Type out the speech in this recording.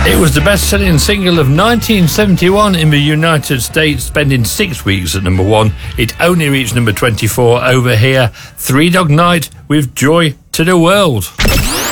It was the best-selling single of 1971 in the United States, spending 6 weeks at number 1. It only reached number 24 over here. Three Dog Night with Joy to the World.